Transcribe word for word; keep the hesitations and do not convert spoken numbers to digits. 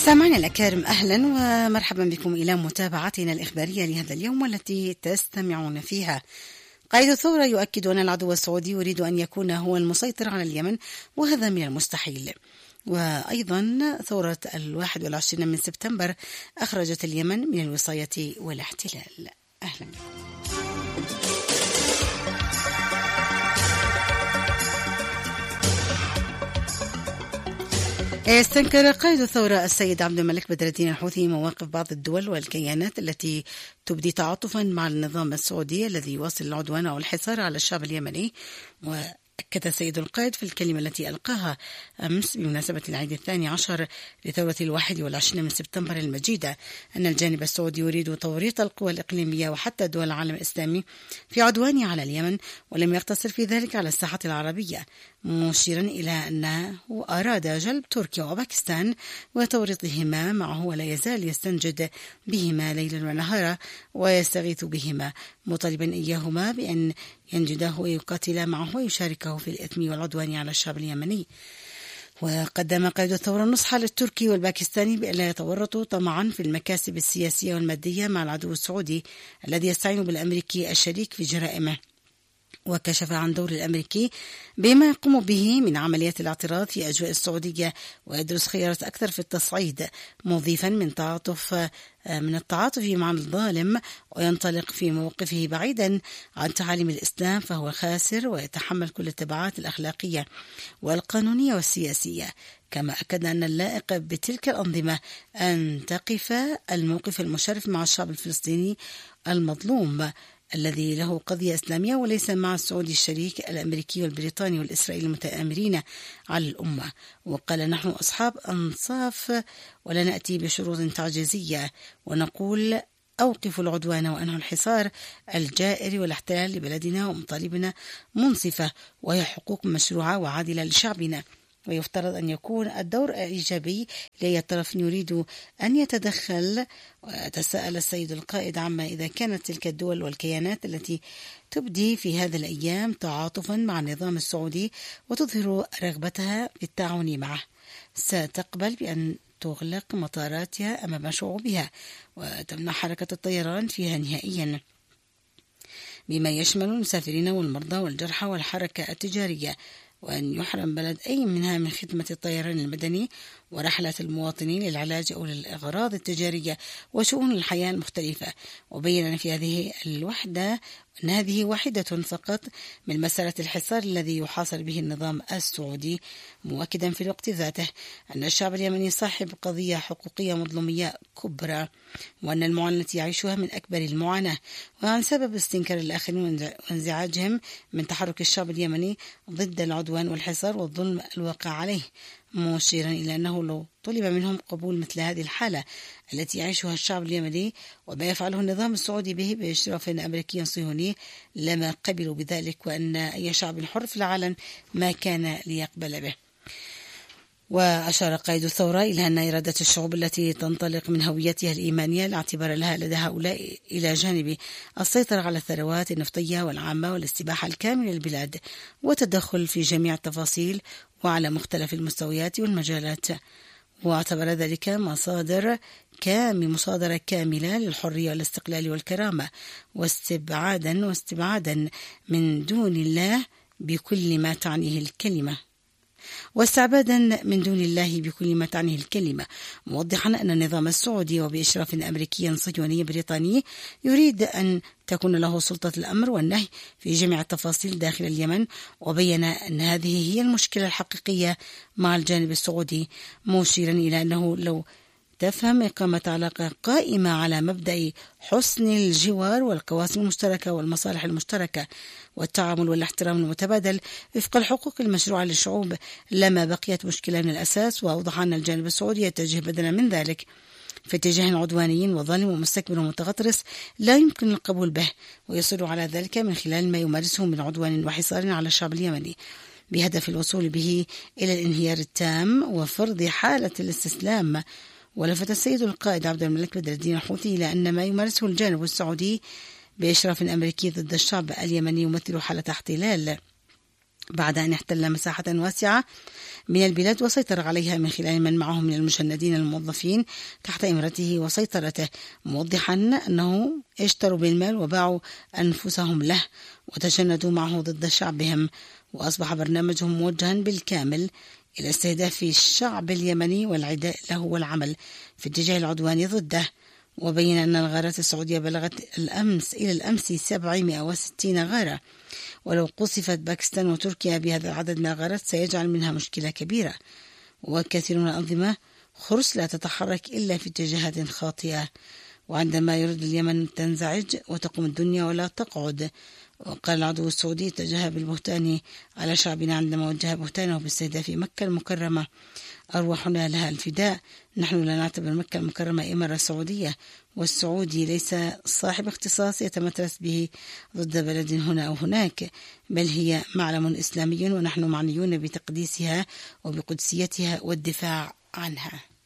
سامعنا الأكارم، أهلا ومرحبا بكم إلى متابعتنا الإخبارية لهذا اليوم والتي تستمعون فيها. قائد الثورة يؤكد أن العدو السعودي يريد أن يكون هو المسيطر على اليمن وهذا من المستحيل. وأيضا ثورة الواحد والعشرين من سبتمبر أخرجت اليمن من الوصاية والاحتلال. أهلا بكم. استنكر قائد الثورة السيد عبد الملك بدر الدين الحوثي مواقف بعض الدول والكيانات التي تبدي تعاطفا مع النظام السعودي الذي يواصل العدوان أو الحصار على الشعب اليمني. وأكد السيد القائد في الكلمة التي ألقاها أمس بمناسبة العيد الثاني عشر لثورة الواحد والعشرين من سبتمبر المجيدة أن الجانب السعودي يريد توريط القوى الإقليمية وحتى دول العالم الإسلامي في عدوانه على اليمن، ولم يقتصر في ذلك على الساحة العربية، مشيرا إلى أنه أراد جلب تركيا وباكستان وتوريطهما معه ولا يزال يستنجد بهما ليلا ونهارا ويستغيث بهما، مطالبا إياهما بأن ينجده ويقاتلا معه ويشاركه في الإثم والعدوان على الشعب اليمني. وقدم قائد الثورة نصحا للتركي والباكستاني بألا يتورطوا طمعا في المكاسب السياسية والمادية مع العدو السعودي الذي يستعين بالأمريكي الشريك في جرائمه، وكشف عن دور الأمريكي بما يقوم به من عمليات الاعتراض في أجواء السعودية ويدرس خيارات أكثر في التصعيد، مضيفا من تعاطف من التعاطف مع الظالم وينطلق في موقفه بعيدا عن تعاليم الإسلام فهو خاسر ويتحمل كل التبعات الأخلاقية والقانونية والسياسية. كما أكد أن اللائق بتلك الأنظمة أن تقف الموقف المشرف مع الشعب الفلسطيني المظلوم الذي له قضية إسلامية وليس مع السعودي الشريك الأمريكي والبريطاني والإسرائيلي المتآمرين على الأمة. وقال: نحن أصحاب أنصاف ولا نأتي بشروط تعجيزية، ونقول أوقفوا العدوان وأنهوا الحصار الجائر والاحتلال لبلدنا ومطالبنا منصفة وهي حقوق مشروعة وعادلة لشعبنا، ويفترض أن يكون الدور إيجابي لأي طرف يريد أن يتدخل. وتساءل السيد القائد عما إذا كانت تلك الدول والكيانات التي تبدي في هذه الأيام تعاطفا مع النظام السعودي وتظهر رغبتها في التعاون معه ستقبل بأن تغلق مطاراتها أمام شعوبها وتمنع حركة الطيران فيها نهائيا، بما يشمل المسافرين والمرضى والجرحى والحركة التجارية، وأن يحرم بلد أي منها من خدمة الطيران المدني ورحلة المواطنين للعلاج أو للأغراض التجارية وشؤون الحياة المختلفة. وبين في هذه الوحدة أن هذه واحدة فقط من مسألة الحصار الذي يحاصر به النظام السعودي، مؤكدا في الوقت ذاته أن الشعب اليمني صاحب قضية حقوقية مظلومية كبرى، وأن المعاناة التي يعيشها من أكبر المعاناة، وعن سبب استنكار الآخرين وانزعاجهم من تحرك الشعب اليمني ضد العدوان والحصار والظلم الواقع عليه، مشيرا إلى أنه لو طلب منهم قبول مثل هذه الحالة التي يعيشها الشعب اليمني وما يفعله النظام السعودي به بإشراف أمريكي صهيوني لما قبلوا بذلك، وأن أي شعب حر في العالم ما كان ليقبل به. وأشار قائد الثورة إلى أن إرادة الشعوب التي تنطلق من هويتها الإيمانية لا اعتبار لها لدى هؤلاء إلى جانب السيطرة على الثروات النفطية والعامة والاستباحة الكاملة للبلاد وتدخل في جميع التفاصيل وعلى مختلف المستويات والمجالات، واعتبر ذلك مصادر كام مصادرة كاملة للحرية والاستقلال والكرامة، واستبعادا واستبعادا من دون الله بكل ما تعنيه الكلمة واستعبادا من دون الله بكل ما تعنيه الكلمة، موضحا أن النظام السعودي وبإشراف أمريكي صهيوني بريطاني يريد أن تكون له سلطة الأمر والنهي في جميع التفاصيل داخل اليمن، وبين أن هذه هي المشكلة الحقيقية مع الجانب السعودي، مشيرا إلى أنه لو تفهم إقامة علاقة قائمة على مبدأ حسن الجوار والقواسم المشتركة والمصالح المشتركة والتعامل والاحترام المتبادل وفق الحقوق المشروعة للشعوب لما بقيت مشكلة من الأساس. وأوضح أن الجانب السعودي يتجه بدلا من ذلك في اتجاه عدواني وظالم ومستكبر ومتغطرس لا يمكن القبول به، ويصر على ذلك من خلال ما يمارسه من عدوان وحصار على الشعب اليمني بهدف الوصول به إلى الانهيار التام وفرض حالة الاستسلام. ولفت السيد القائد عبد الملك بدر الدين الحوثي إلى أن ما يمارسه الجانب السعودي بإشراف أمريكي ضد الشعب اليمني يمثل حالة احتلال بعد أن احتل مساحة واسعة من البلاد وسيطر عليها من خلال من معه من المجندين الموظفين تحت إمرته وسيطرته، موضحا أنه اشتروا بالمال وباعوا أنفسهم له وتجندوا معه ضد شعبهم، وأصبح برنامجهم موجها بالكامل إلى استهداف الشعب اليمني والعداء له والعمل في اتجاه العدوان ضده. وبين أن الغارات السعودية بلغت الأمس إلى الأمس سبعمائة وستين غارة، ولو قصفت باكستان وتركيا بهذا العدد من الغارات سيجعل منها مشكلة كبيرة، وكثير من الأنظمة خرس لا تتحرك إلا في اتجاهات خاطئة، وعندما يرد اليمن تنزعج وتقوم الدنيا ولا تقعد. وقال العدو السعودي اتجه بالبهتان على شعبنا عندما وجه بهتانه باستهداف مكة المكرمة، أرواحنا لها الفداء، نحن لا نعتبر مكة المكرمة إمارة سعودية، والسعودي ليس صاحب اختصاص يتمترس به ضد بلد هنا أو هناك، بل هي معلم إسلامي ونحن معنيون بتقديسها وبقدسيتها والدفاع عنها.